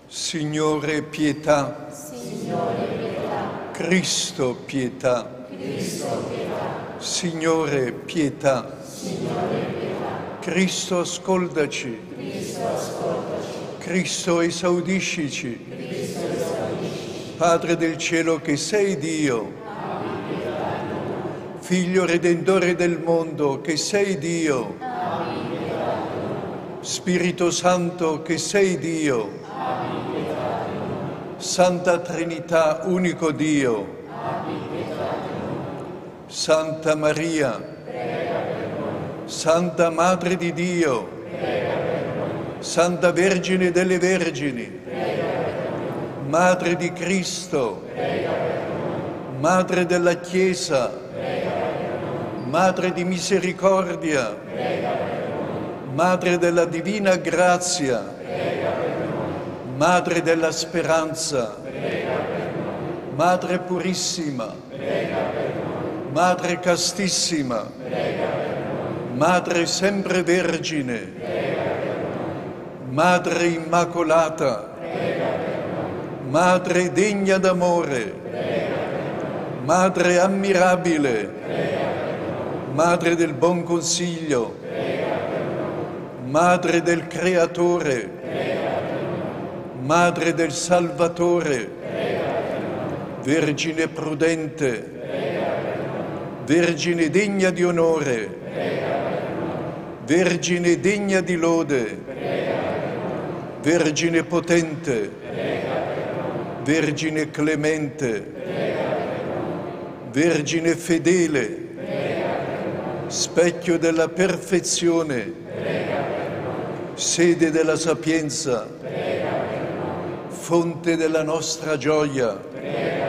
Signore pietà. Signore pietà. Cristo pietà. Cristo pietà. Signore pietà. Signore pietà. Cristo ascoltaci. Cristo ascoltaci. Cristo esaudiscici. Cristo esaudisci. Padre del cielo che sei Dio. Abbi pietà di noi. Figlio redentore del mondo che sei Dio. Abbi pietà di noi. Spirito Santo che sei Dio. Abbi pietà di noi. Santa Trinità, unico Dio. Abbi pietà di noi. Santa Maria. Prega per noi. Santa Madre di Dio. Prega per noi. Santa Vergine delle Vergini. Prega per noi. Madre di Cristo. Prega per noi. Madre della Chiesa. Prega per noi. Madre di misericordia. Prega per noi. Madre della divina grazia. Prega per noi. Madre della speranza. Prega per noi. Madre purissima. Prega per noi. Madre castissima. Prega per noi. Madre sempre vergine. Prega per noi. Madre immacolata. Prega per noi. Madre degna d'amore. Prega per noi. Madre ammirabile. Prega per noi. Madre del buon consiglio. Prega per noi. Madre del Creatore. Prega per noi. Madre del Salvatore. Prega per noi. Vergine prudente. Prega per noi. Vergine degna di onore. Prega per noi. Vergine degna di lode. Prega per noi. Vergine potente. Prega per noi. Vergine clemente. Prega per noi. Vergine fedele. Prega per noi. Specchio della perfezione. Prega per noi. Sede della sapienza. Prega per noi. Fonte della nostra gioia.